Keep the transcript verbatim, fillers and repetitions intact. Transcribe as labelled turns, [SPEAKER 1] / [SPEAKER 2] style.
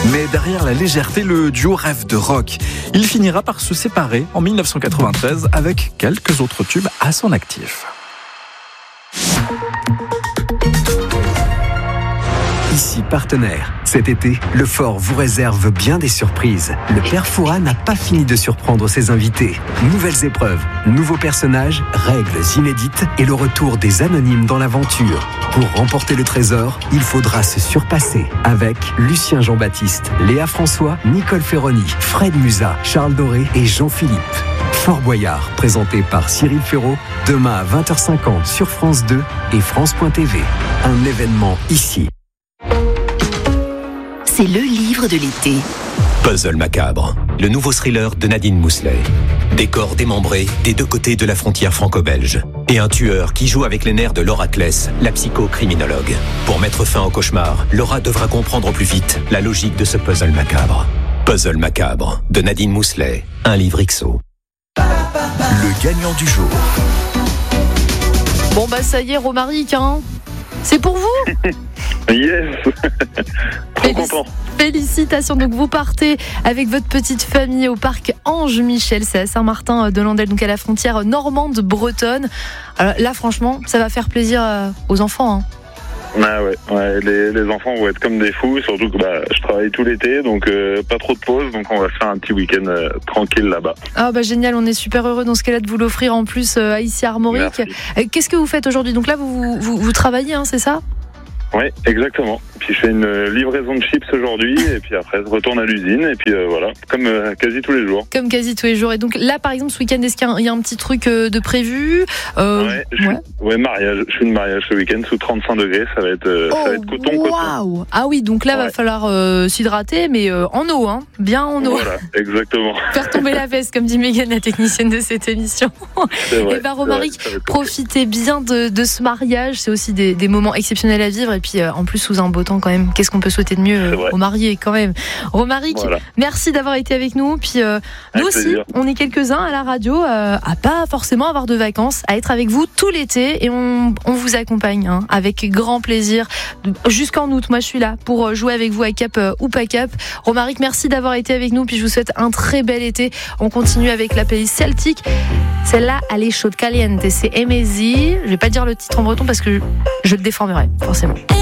[SPEAKER 1] Mais derrière la légèreté, le duo rêve de rock. Il finira par se séparer en dix-neuf cent quatre-vingt-treize avec quelques autres tubes à son actif.
[SPEAKER 2] Ici Partenaire. Cet été, le Fort vous réserve bien des surprises. Le Père Fouras n'a pas fini de surprendre ses invités. Nouvelles épreuves, nouveaux personnages, règles inédites et le retour des anonymes dans l'aventure. Pour remporter le trésor, il faudra se surpasser. Avec Lucien Jean-Baptiste, Léa François, Nicole Ferroni, Fred Musa, Charles Doré et Jean-Philippe. Fort Boyard, présenté par Cyril Ferraud, demain à vingt heures cinquante sur France deux et France point T V. Un événement ici.
[SPEAKER 3] C'est le livre de l'été.
[SPEAKER 4] Puzzle macabre, le nouveau thriller de Nadine Mousselet. Des corps démembrés des deux côtés de la frontière franco-belge. Et un tueur qui joue avec les nerfs de Laura Kless, la psychocriminologue. Pour mettre fin au cauchemar, Laura devra comprendre au plus vite la logique de ce puzzle macabre. Puzzle macabre, de Nadine Mousselet, un livre X O.
[SPEAKER 1] Le gagnant du jour.
[SPEAKER 5] Bon bah ça y est, Romaric, hein. C'est pour vous.
[SPEAKER 6] Yes. Trop
[SPEAKER 5] Félic-
[SPEAKER 6] content.
[SPEAKER 5] Félicitations, donc vous partez avec votre petite famille au parc Ange Michel, c'est à Saint-Martin-de-Landelle, donc à la frontière normande-bretonne. Alors là franchement, ça va faire plaisir aux enfants, hein.
[SPEAKER 6] Ah ouais, ouais les, les enfants vont être comme des fous, surtout que bah, je travaille tout l'été, donc euh, pas trop de pause, donc on va faire un petit week-end euh, tranquille là-bas.
[SPEAKER 5] Ah bah génial, on est super heureux dans ce cas-là de vous l'offrir en plus euh, à ici à Armorique.
[SPEAKER 6] Merci.
[SPEAKER 5] Qu'est-ce que vous faites aujourd'hui? Donc là vous, vous, vous travaillez, hein, c'est ça?
[SPEAKER 6] Oui, exactement. Puis je fais une livraison de chips aujourd'hui, et puis après je retourne à l'usine, et puis euh, voilà, comme euh, quasi tous les jours.
[SPEAKER 5] Comme quasi tous les jours. Et donc là, par exemple, ce week-end, est-ce qu'il y a un, il y a un petit truc euh, de prévu? euh,
[SPEAKER 6] Ouais, je,
[SPEAKER 5] ouais.
[SPEAKER 6] ouais, mariage. Je fais une mariage ce week-end sous trente-cinq degrés, ça va être, euh,
[SPEAKER 5] Oh,
[SPEAKER 6] ça va être coton, coton.
[SPEAKER 5] waouh! Ah oui, donc là,
[SPEAKER 6] Ouais.
[SPEAKER 5] va falloir euh, s'hydrater, mais euh, en eau, hein, bien en eau.
[SPEAKER 6] Voilà, exactement.
[SPEAKER 5] Faire tomber la veste, comme dit Mégane, la technicienne de cette émission.
[SPEAKER 6] C'est vrai.
[SPEAKER 5] Et ben
[SPEAKER 6] c'est
[SPEAKER 5] Romaric,
[SPEAKER 6] vrai, ça va être
[SPEAKER 5] profitez bien de, de ce mariage. C'est aussi des, des moments exceptionnels à vivre. Et puis euh, en plus, sous un beau temps quand même, qu'est-ce qu'on peut souhaiter de mieux euh,
[SPEAKER 6] C'est vrai.
[SPEAKER 5] aux mariés quand même. Romaric,
[SPEAKER 6] Voilà.
[SPEAKER 5] merci d'avoir été avec nous. Puis euh, nous
[SPEAKER 6] Avec
[SPEAKER 5] aussi,
[SPEAKER 6] plaisir.
[SPEAKER 5] on est quelques-uns à la radio euh, à pas forcément avoir de vacances, à être avec vous tout l'été. Et on, on vous accompagne, hein, avec grand plaisir. Jusqu'en août, moi je suis là pour jouer avec vous à Cap euh, ou pas Cap. Romaric, merci d'avoir été avec nous. Puis je vous souhaite un très bel été. On continue avec la playlist celtique. Celle-là, elle est chaude, caliente. C'est Emezi. Je vais pas dire le titre en breton parce que je le déformerai, forcément.